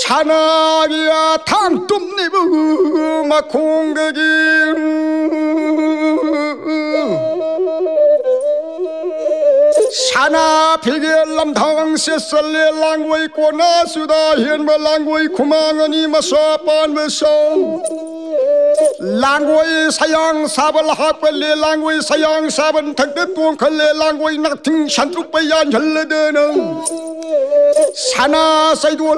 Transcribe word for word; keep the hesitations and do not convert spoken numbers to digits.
산악이야 당똠니부 막 공격이 산하 비결람 당세설레 랑고이 꼬나수다 현바 랑고이 구망은이 마사pan besong 랑고이 사양 사벌 학벌레 랑고이 사양 사번 탁대 똥칼레 랑고이 낙팅 산tuk bayan 혈레드는 산하 사이도